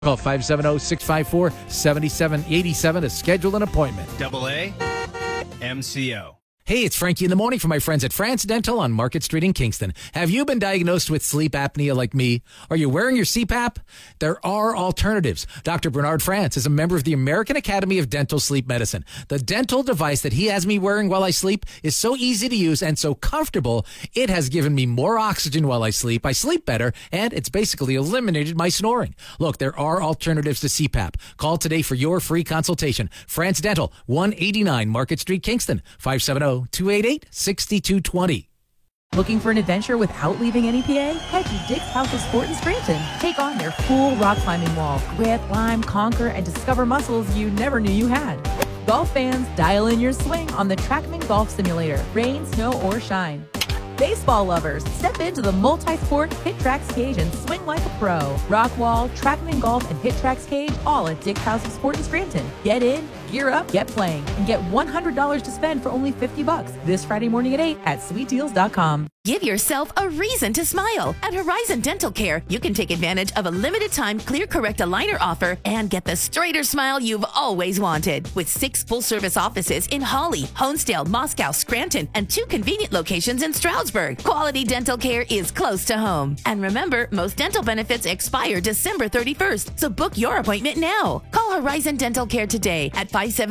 Call 570-654-7787 to schedule an appointment. AA MCO. Hey, it's Frankie in the morning for my friends at France Dental on Market Street in Kingston. Have you been diagnosed with sleep apnea like me? Are you wearing your CPAP? There are alternatives. Dr. Bernard France is a member of the American Academy of Dental Sleep Medicine. The dental device that he has me wearing while I sleep is so easy to use and so comfortable, it has given me more oxygen while I sleep better, and it's basically eliminated my snoring. Look, there are alternatives to CPAP. Call today for your free consultation. France Dental, 189 Market Street, Kingston, 570-288-6220. Looking for an adventure without leaving NEPA? Head to Dick's House of Sport in Scranton. Take on their full rock climbing wall. Grit, climb, conquer, and discover muscles you never knew you had. Golf fans, dial in your swing on the TrackMan Golf Simulator. Rain, snow, or shine. Baseball lovers, step into the multi-sport HitTrax cage and swing like a pro. Rockwall, TrackMan Golf, and HitTrax cage, all at Dick's House of Sport in Scranton. Get in, gear up, get playing, and get $100 to spend for only $50 this Friday morning at 8 at sweetdeals.com. Give yourself a reason to smile. At Horizon Dental Care, you can take advantage of a limited-time Clear Correct aligner offer and get the straighter smile you've always wanted. With 6 full-service offices in Hawley, Honesdale, Moscow, Scranton, and 2 convenient locations in Stroudsburg, quality dental care is close to home. And remember, most dental benefits expire December 31st, so book your appointment now. Call Horizon Dental Care today at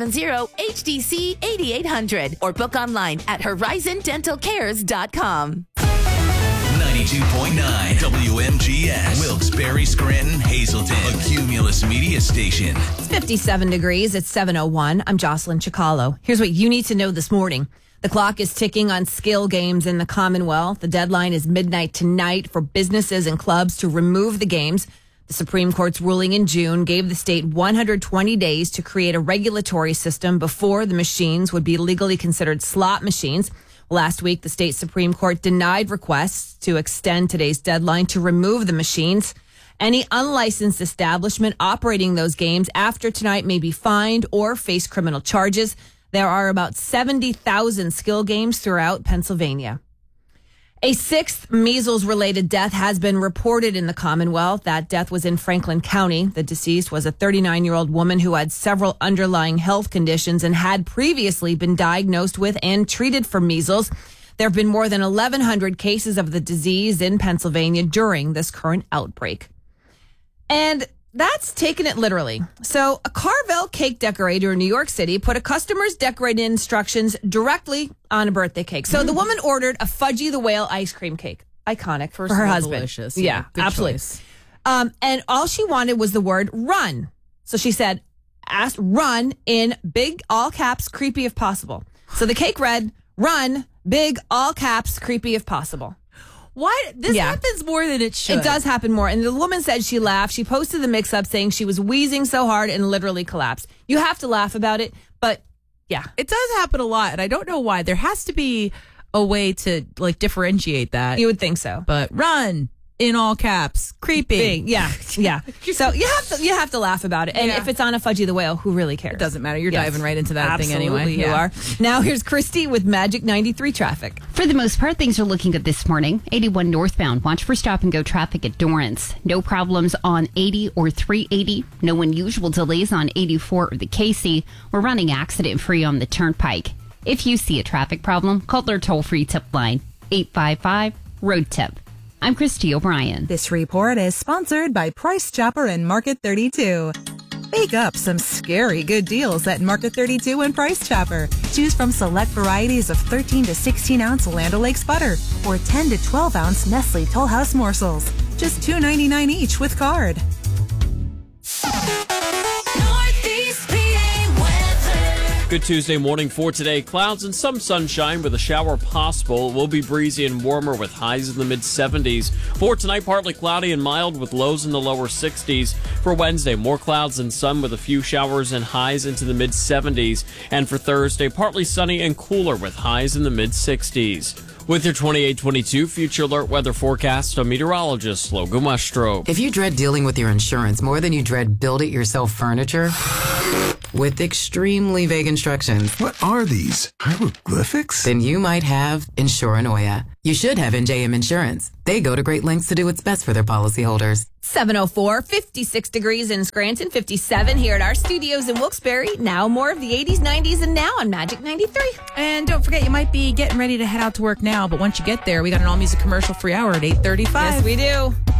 570-HDC-8800 or book online at horizondentalcares.com. 92.9 WMGS, Wilkes-Barre, Scranton, Hazleton, a Cumulus media station. It's 57 degrees. It's 7:01. I'm Jocelyn Chicalo. Here's what you need to know this morning. The clock is ticking on skill games in the Commonwealth. The deadline is midnight tonight for businesses and clubs to remove the games. The Supreme Court's ruling in June gave the state 120 days to create a regulatory system before the machines would be legally considered slot machines. Last week, the state Supreme Court denied requests to extend today's deadline to remove the machines. Any unlicensed establishment operating those games after tonight may be fined or face criminal charges. There are about 70,000 skill games throughout Pennsylvania. A 6th measles-related death has been reported in the Commonwealth. That death was in Franklin County. The deceased was a 39-year-old woman who had several underlying health conditions and had previously been diagnosed with and treated for measles. There have been more than 1,100 cases of the disease in Pennsylvania during this current outbreak. And that's taking it literally. So a Carvel cake decorator in New York City put a customer's decorating instructions directly on a birthday cake. So the woman ordered a Fudgy the Whale ice cream cake. Iconic for her husband. Delicious. Yeah, Good absolutely. choice. And all she wanted was the word run. So she said, asked run in big, all caps, creepy if possible. So the cake read, run, big, all caps, creepy if possible. What? This happens more than it should. It does happen more. And the woman said she laughed. She posted the mix-up saying she was wheezing so hard and literally collapsed. You have to laugh about it, but yeah. It does happen a lot, and I don't know why. There has to be a way to like differentiate that. You would think so. But run in all caps, creepy. Big. Yeah, yeah. So you have to laugh about it. And if it's on a Fudgy the Whale, who really cares? It doesn't matter. You're diving right into that thing anyway. Absolutely, you are. Now here's Christy with Magic 93 traffic. For the most part, things are looking good this morning. 81 northbound. Watch for stop-and-go traffic at Dorrance. No problems on 80 or 380. No unusual delays on 84 or the Casey. We're running accident-free on the Turnpike. If you see a traffic problem, call their toll-free tip line, 855-ROAD-TIP. I'm Christy O'Brien. This report is sponsored by Price Chopper and Market 32. Bake up some scary good deals at Market 32 and Price Chopper. Choose from select varieties of 13 to 16 ounce Land O'Lakes butter or 10 to 12 ounce Nestle Toll House morsels. Just $2.99 each with card. Good Tuesday morning for today. Clouds and some sunshine with a shower possible. It will be breezy and warmer with highs in the mid-70s. For tonight, partly cloudy and mild with lows in the lower 60s. For Wednesday, more clouds and sun with a few showers and highs into the mid-70s. And for Thursday, partly sunny and cooler with highs in the mid-60s. With your 28-22 Future Alert weather forecast, I'm meteorologist Logan Westrope. If you dread dealing with your insurance more than you dread build-it-yourself furniture, with extremely vague instructions. What are these? Hieroglyphics? Then you might have Insuranoia. You should have NJM Insurance. They go to great lengths to do what's best for their policyholders. 704, 56 degrees in Scranton, 57 here at our studios in Wilkes-Barre. Now more of the 80s, 90s, and now on Magic 93. And don't forget, you might be getting ready to head out to work now, but once you get there, we got an all-music commercial free hour at 8:35. Yes, we do.